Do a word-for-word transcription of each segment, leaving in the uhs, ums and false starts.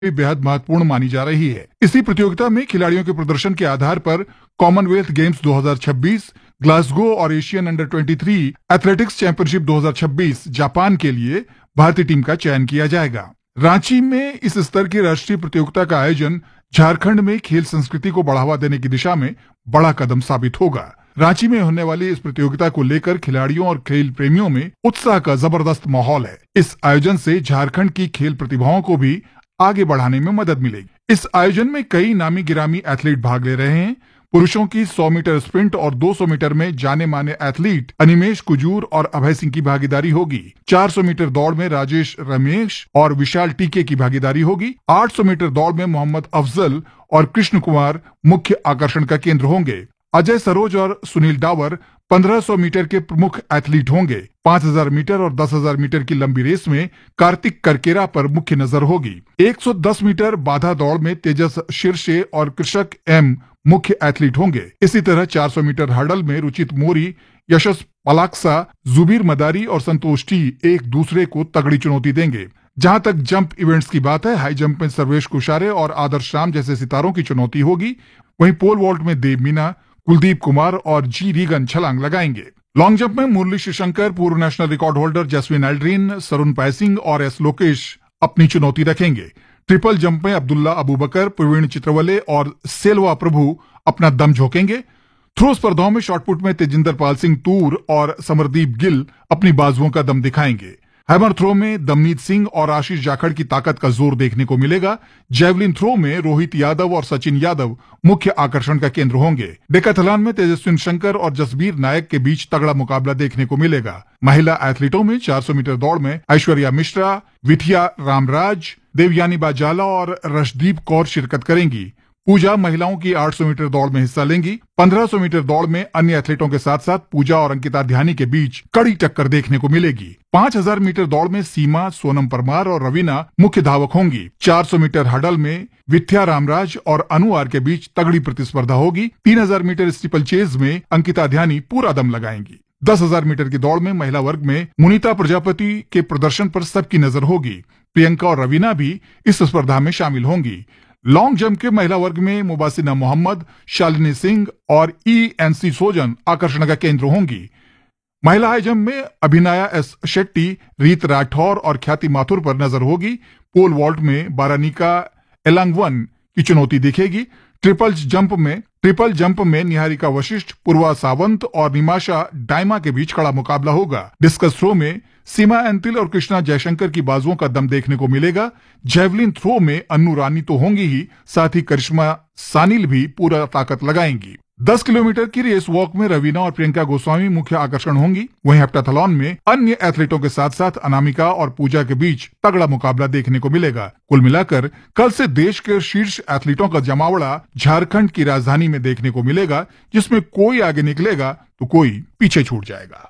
भी बेहद महत्वपूर्ण मानी जा रही है। इसी प्रतियोगिता में खिलाड़ियों के प्रदर्शन के आधार पर कॉमनवेल्थ गेम्स दो हज़ार छब्बीस, ग्लासगो और एशियन अंडर तेईस एथलेटिक्स चैंपियनशिप दो हज़ार छब्बीस जापान के लिए भारतीय टीम का चयन किया जाएगा। रांची में इस स्तर की राष्ट्रीय प्रतियोगिता का आयोजन झारखंड में खेल संस्कृति को बढ़ावा देने की दिशा में बड़ा कदम साबित होगा। रांची में होने वाली इस प्रतियोगिता को लेकर खिलाड़ियों और खेल प्रेमियों में उत्साह का जबरदस्त माहौल है। इस आयोजन से झारखंड की खेल प्रतिभाओं को भी आगे बढ़ाने में मदद मिलेगी। इस आयोजन में कई नामी गिरामी एथलीट भाग ले रहे हैं। पुरुषों की सौ मीटर स्प्रिंट और दो सौ मीटर में जाने माने एथलीट अनिमेश कुजूर और अभय सिंह की भागीदारी होगी। चार सौ मीटर दौड़ में राजेश रमेश और विशाल टीके की भागीदारी होगी। आठ सौ मीटर दौड़ में मोहम्मद अफजल और कृष्ण कुमार मुख्य आकर्षण का केंद्र होंगे। अजय सरोज और सुनील डावर पंद्रह सौ मीटर के प्रमुख एथलीट होंगे। पांच हज़ार मीटर और दस हज़ार मीटर की लंबी रेस में कार्तिक करकेरा पर मुख्य नजर होगी। एक सौ दस मीटर बाधा दौड़ में तेजस शीर्षे और कृषक एम मुख्य एथलीट होंगे। इसी तरह चार सौ मीटर हर्डल में रुचित मोरी, यशस पलाक्सा, जुबीर मदारी और संतोष टी एक दूसरे को तगड़ी चुनौती देंगे। जहां तक जंप इवेंट्स की बात है, हाई जंप में सर्वेश कुशारे और आदर्श राम जैसे सितारों की चुनौती होगी। वहीं पोल वॉल्ट में देव मीना, कुलदीप कुमार और जी रीगन छलांग लगाएंगे। लॉन्ग जंप में मुरली शिवशंकर, पूर्व national record holder Jaswin Aldrin, सरुण passing और एस लोकेश अपनी चुनौती रखेंगे। ट्रिपल जंप में अब्दुल्ला अबूबकर, प्रवीण चित्रवले और सेल्वा प्रभु अपना दम झोंकेंगे। थ्रो स्पर्धाओं में शॉटपुट में तेजिंदर पाल सिंह तूर और समरदीप गिल अपनी बाजुओं का दम दिखाएंगे। हैमर थ्रो में दमनीत सिंह और आशीष जाखड़ की ताकत का जोर देखने को मिलेगा। जेवलिन थ्रो में रोहित यादव और सचिन यादव मुख्य आकर्षण का केंद्र होंगे। डेकाथलॉन में तेजस्विन शंकर और जसबीर नायक के बीच तगड़ा मुकाबला देखने को मिलेगा। महिला एथलीटों में चार सौ मीटर दौड़ में ऐश्वर्या मिश्रा, विथिया रामराज, देवयानी बाजाला और रशदीप कौर शिरकत करेंगी। पूजा महिलाओं की आठ सौ मीटर दौड़ में हिस्सा लेंगी। पंद्रह सौ मीटर दौड़ में अन्य एथलीटों के साथ साथ पूजा और अंकिता ध्यानी के बीच कड़ी टक्कर देखने को मिलेगी। पांच हज़ार मीटर दौड़ में सीमा, सोनम परमार और रवीना मुख्य धावक होंगी। चार सौ मीटर हडल में विथ्या रामराज और अनुआर के बीच तगड़ी प्रतिस्पर्धा होगी। तीन हज़ार मीटर स्टीपल चेज में अंकिता ध्यानी पूरा दम लगाएंगी। दस हज़ार मीटर की दौड़ में महिला वर्ग में मुनीता प्रजापति के प्रदर्शन पर सबकी नजर होगी। प्रियंका और रवीना भी इस स्पर्धा में शामिल होंगी। लॉन्ग जंप के महिला वर्ग में मुबासिना मोहम्मद, शालिनी सिंह और ई एन सी सोजन आकर्षण का केंद्र होंगी। महिला हाई जंप में अभिनया एस शेट्टी, रीत राठौर और ख्याति माथुर पर नजर होगी। पोल वॉल्ट में बारानिका एलांगवन की चुनौती दिखेगी। ट्रिपल जंप में ट्रिपल जंप में निहारिका वशिष्ठ, पूर्वा सावंत और निमाशा डायमा के बीच कड़ा मुकाबला होगा। डिस्कस थ्रो में सीमा एंतिल और कृष्णा जयशंकर की बाजुओं का दम देखने को मिलेगा। जेवलिन थ्रो में अन्नू रानी तो होंगी ही, साथ ही करिश्मा सानिल भी पूरा ताकत लगाएंगी। दस किलोमीटर की रेस वॉक में रवीना और प्रियंका गोस्वामी मुख्य आकर्षण होंगी। वहीं हेप्टाथलॉन में अन्य एथलीटों के साथ साथ अनामिका और पूजा के बीच तगड़ा मुकाबला देखने को मिलेगा। कुल मिलाकर कल से देश के शीर्ष एथलीटों का जमावड़ा झारखंड की राजधानी में देखने को मिलेगा, जिसमें कोई आगे निकलेगा तो कोई पीछे छूट जाएगा।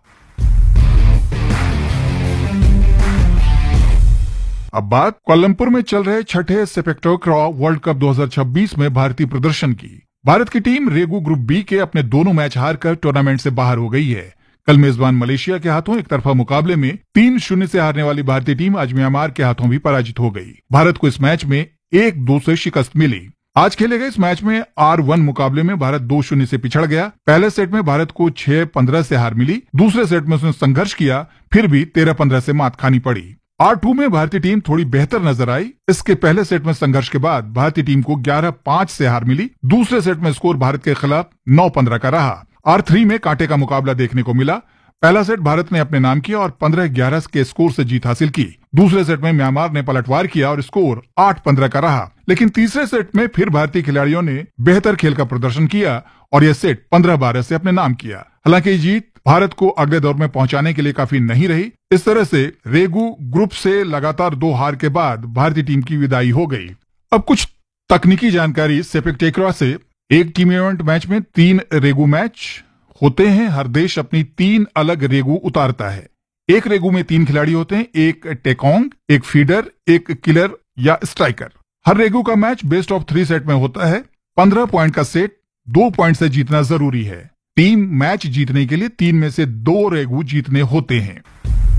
अब बात कोलंबपुर में चल रहे छठे सेपेक्टोक्रा वर्ल्ड कप दो हज़ार छब्बीस में भारतीय प्रदर्शन की। भारत की टीम रेगू ग्रुप बी के अपने दोनों मैच हारकर टूर्नामेंट से बाहर हो गई है। कल मेजबान मलेशिया के हाथों एक तरफा मुकाबले में तीन शून्य से हारने वाली भारतीय टीम आज म्यांमार के हाथों भी पराजित हो गई। भारत को इस मैच में एक दो से शिकस्त मिली। आज खेले गए इस मैच में आर वन मुकाबले में भारत दो शून्य से पिछड़ गया। पहले सेट में भारत को छह पंद्रह से हार मिली। दूसरे सेट में उसने संघर्ष किया, फिर भी तेरह पंद्रह से मात खानी पड़ी। आर टू में भारतीय टीम थोड़ी बेहतर नजर आई। इसके पहले सेट में संघर्ष के बाद भारतीय टीम को ग्यारह पांच से हार मिली। दूसरे सेट में स्कोर भारत के खिलाफ नौ पंद्रह का रहा। आर थ्री में कांटे का मुकाबला देखने को मिला। पहला सेट भारत ने अपने नाम किया और पंद्रह ग्यारह के स्कोर से जीत हासिल की। दूसरे सेट में म्यांमार ने पलटवार किया और स्कोर आठ पंद्रह का रहा। लेकिन तीसरे सेट में फिर भारतीय खिलाड़ियों ने बेहतर खेल का प्रदर्शन किया और यह सेट पंद्रह बारह से अपने नाम किया। हालांकि जीत भारत को अगले दौर में पहुंचाने के लिए काफी नहीं रही। इस तरह से रेगू ग्रुप से लगातार दो हार के बाद भारतीय टीम की विदाई हो गई। अब कुछ तकनीकी जानकारी सेपेक्टेक्रा से। एक टीम इवेंट मैच में तीन रेगू मैच होते हैं। हर देश अपनी तीन अलग रेगू उतारता है। एक रेगू में तीन खिलाड़ी होते हैं, एक टेकोंग, एक फीडर, एक किलर या स्ट्राइकर। हर रेगू का match best of three set में होता है। पंद्रह पॉइंट का सेट, दो पॉइंट से जीतना जरूरी है। टीम मैच जीतने के लिए तीन में से दो रेगू जीतने होते हैं।